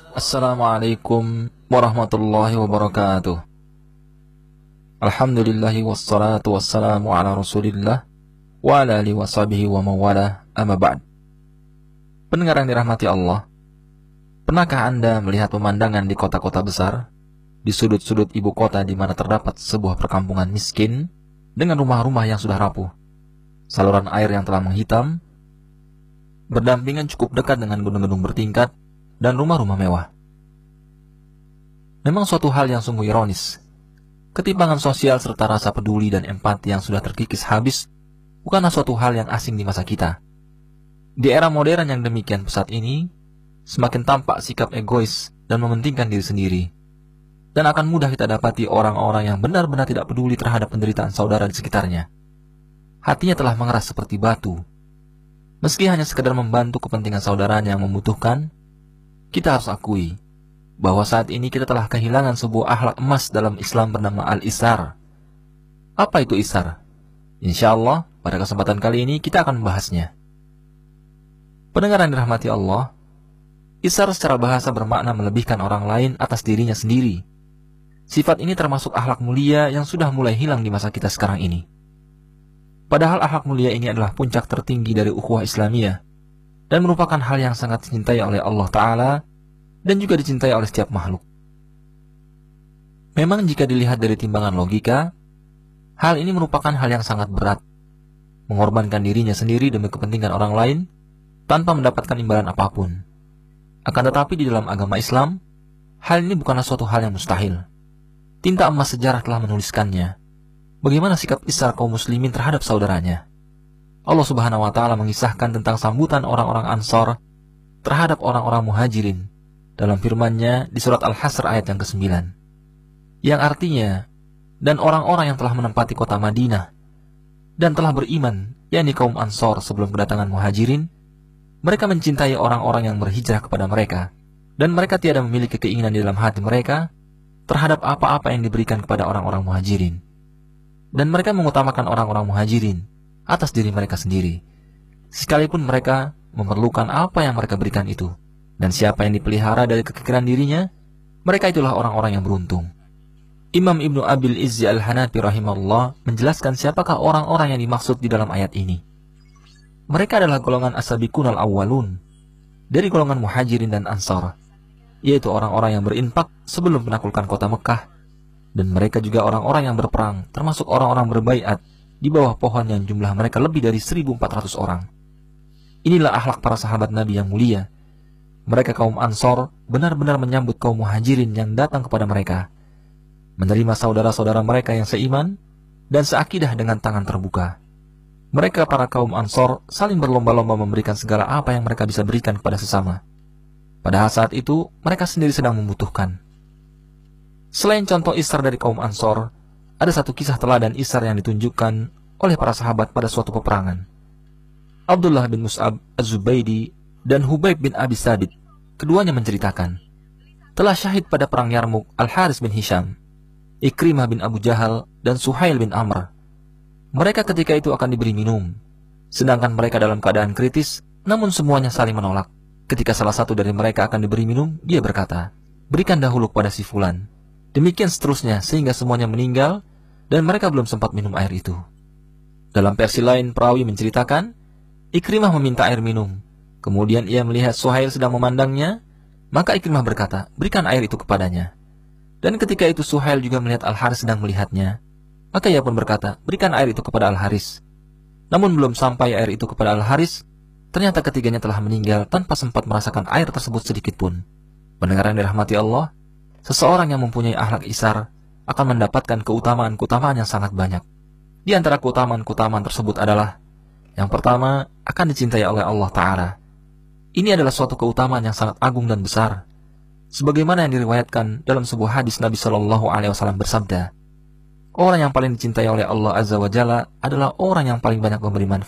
Assalamualaikum warahmatullahi wabarakatuh. Alhamdulillahi wassalatu wassalamu ala rasulillah wa ala alihi washabihi wa mawala amma ba'd. Pendengar yang dirahmati Allah, pernahkah Anda melihat pemandangan di kota-kota besar, di sudut-sudut ibu kota di mana terdapat sebuah perkampungan miskin dengan rumah-rumah yang sudah rapuh, saluran air yang telah menghitam, berdampingan cukup dekat dengan gedung-gedung bertingkat dan rumah-rumah mewah? Memang suatu hal yang sungguh ironis. Ketimpangan sosial serta rasa peduli dan empati yang sudah terkikis habis bukanlah suatu hal yang asing di masa kita. Di era modern yang demikian pesat ini, semakin tampak sikap egois dan mementingkan diri sendiri. Dan akan mudah kita dapati orang-orang yang benar-benar tidak peduli terhadap penderitaan saudara di sekitarnya. Hatinya telah mengeras seperti batu. Meski hanya sekedar membantu kepentingan saudaranya yang membutuhkan, kita harus akui bahwa saat ini kita telah kehilangan sebuah akhlak emas dalam Islam bernama al-isar. Apa itu isar? Insya Allah, pada kesempatan kali ini kita akan membahasnya. Pendengar yang dirahmati Allah, isar secara bahasa bermakna melebihkan orang lain atas dirinya sendiri. Sifat ini termasuk akhlak mulia yang sudah mulai hilang di masa kita sekarang ini. Padahal akhlak mulia ini adalah puncak tertinggi dari ukhuwah Islamiyah dan merupakan hal yang sangat dicintai oleh Allah Ta'ala dan juga dicintai oleh setiap makhluk. Memang jika dilihat dari timbangan logika, hal ini merupakan hal yang sangat berat, mengorbankan dirinya sendiri demi kepentingan orang lain tanpa mendapatkan imbalan apapun. Akan tetapi di dalam agama Islam, hal ini bukanlah suatu hal yang mustahil. Tinta emas sejarah telah menuliskannya. Bagaimana sikap isar kaum muslimin terhadap saudaranya? Allah Subhanahu wa Ta'ala mengisahkan tentang sambutan orang-orang Ansar terhadap orang-orang Muhajirin dalam firman-Nya di surat Al-Hasr ayat yang ke-9, yang artinya, dan orang-orang yang telah menempati kota Madinah dan telah beriman, yakni kaum Ansar sebelum kedatangan Muhajirin, mereka mencintai orang-orang yang berhijrah kepada mereka, dan mereka tiada memiliki keinginan di dalam hati mereka terhadap apa-apa yang diberikan kepada orang-orang Muhajirin, dan mereka mengutamakan orang-orang Muhajirin atas diri mereka sendiri, sekalipun mereka memerlukan apa yang mereka berikan itu. Dan siapa yang dipelihara dari kekikiran dirinya, mereka itulah orang-orang yang beruntung. Imam Ibnu Abil Izzi Al-Hanafi rahimahullah menjelaskan siapakah orang-orang yang dimaksud di dalam ayat ini. Mereka adalah golongan as-sabiqun al-awwalun, dari golongan Muhajirin dan Ansar, yaitu orang-orang yang berinfak sebelum menaklukkan kota Mekah, dan mereka juga orang-orang yang berperang, termasuk orang-orang berbaiat di bawah pohon yang jumlah mereka lebih dari 1.400 orang. Inilah akhlak para sahabat Nabi yang mulia. Mereka kaum Ansar benar-benar menyambut kaum Muhajirin yang datang kepada mereka, menerima saudara-saudara mereka yang seiman dan seakidah dengan tangan terbuka. Mereka para kaum Ansar saling berlomba-lomba memberikan segala apa yang mereka bisa berikan kepada sesama. Padahal saat itu mereka sendiri sedang membutuhkan. Selain contoh isar dari kaum Ansar, ada satu kisah teladan isar yang ditunjukkan oleh para sahabat pada suatu peperangan. Abdullah bin Mus'ab Az-Zubaydi dan Hubayb bin Abi Sabit, keduanya menceritakan, telah syahid pada perang Yarmuk Al-Haris bin Hisham, Ikrimah bin Abu Jahal, dan Suhail bin Amr. Mereka ketika itu akan diberi minum, sedangkan mereka dalam keadaan kritis, namun semuanya saling menolak. Ketika salah satu dari mereka akan diberi minum, dia berkata, "Berikan dahulu kepada si fulan." Demikian seterusnya sehingga semuanya meninggal dan mereka belum sempat minum air itu. Dalam versi lain, perawi menceritakan, Ikrimah meminta air minum. Kemudian ia melihat Suhail sedang memandangnya, maka Ikrimah berkata, "Berikan air itu kepadanya." Dan ketika itu Suhail juga melihat Al-Haris sedang melihatnya, maka ia pun berkata, "Berikan air itu kepada Al-Haris." Namun belum sampai air itu kepada Al-Haris, ternyata ketiganya telah meninggal tanpa sempat merasakan air tersebut sedikit pun. Pendengar yang dirahmati Allah, seseorang yang mempunyai akhlak isar akan mendapatkan keutamaan-keutamaan yang sangat banyak. Di antara keutamaan-keutamaan tersebut adalah, yang pertama, akan dicintai oleh Allah Ta'ala. Ini adalah suatu keutamaan yang sangat agung dan besar. Sebagaimana yang diriwayatkan dalam sebuah hadis Nabi SAW bersabda, orang yang paling dicintai oleh Allah Azza wa Jalla adalah orang yang paling banyak memberi manfaat